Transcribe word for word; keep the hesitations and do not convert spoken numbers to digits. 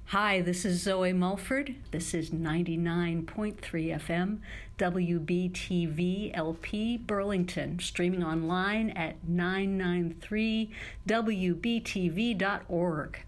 Hi, this is Zoe Mulford. This is ninety-nine point three F M, W B T V L P Burlington, streaming online at nine nine three W B T V dot org.